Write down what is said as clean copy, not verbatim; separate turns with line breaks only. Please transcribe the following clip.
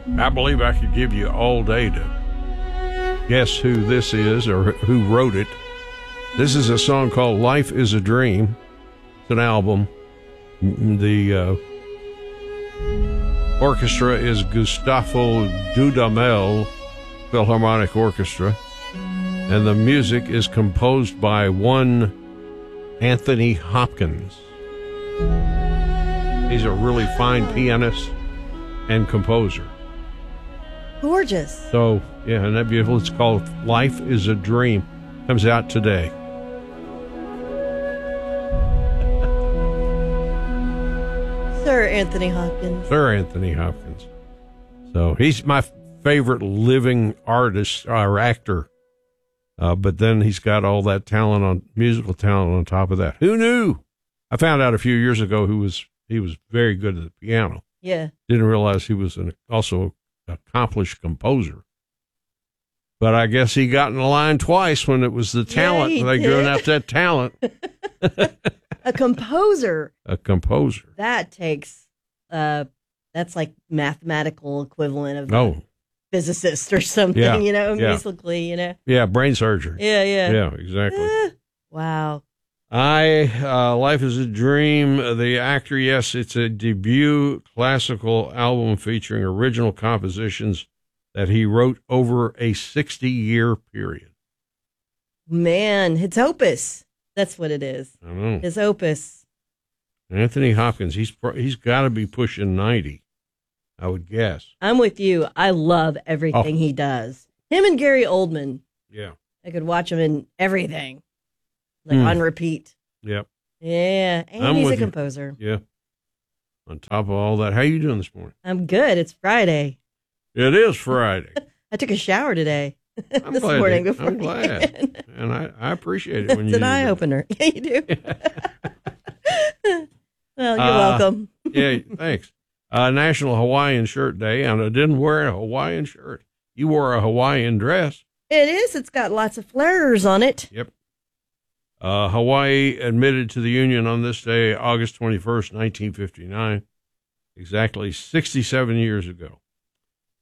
I believe I could give you all day to guess who this is or who wrote it. This is a song called Life is a Dream. It's an album. The orchestra is Gustavo Dudamel Philharmonic Orchestra, and the music is composed by one Anthony Hopkins. He's a really fine pianist and composer.
Gorgeous.
So, yeah, isn't that beautiful? It's called Life is a Dream. Comes out today.
Sir Anthony Hopkins.
Sir Anthony Hopkins. So he's my favorite living artist or actor. But then he's got all that musical talent on top of that. Who knew? I found out a few years ago he was very good at the piano.
Yeah.
Didn't realize he was also an accomplished composer. But I guess he got in the line twice when it was the talent.
Yeah,
they giving out that talent.
A composer.
A composer.
That takes, that's like mathematical equivalent of a physicist or something, musically,
Yeah, brain surgery.
Yeah.
Yeah, exactly.
Wow.
Life is a Dream. The actor, yes, it's a debut classical album featuring original compositions that he wrote over a 60-year period.
Man, it's opus. That's what it is.
I know.
His opus.
Anthony Hopkins, he's got to be pushing 90, I would guess.
I'm with you. I love everything he does. Him and Gary Oldman.
Yeah.
I could watch him in everything. Like on repeat.
Yep.
Yeah. And he's a composer.
Yeah. On top of all that, how you doing this morning?
I'm good. It's Friday.
It is Friday.
I took a shower today.
I'm
this
glad
morning before
I'm glad. And I appreciate it when you
do. It's an eye opener. Yeah, you do. Well, you're welcome.
Yeah, thanks. National Hawaiian Shirt Day, and I didn't wear a Hawaiian shirt. You wore a Hawaiian dress.
It is. It's got lots of flares on it.
Yep. Hawaii admitted to the Union on this day, August 21st, 1959, exactly 67 years ago.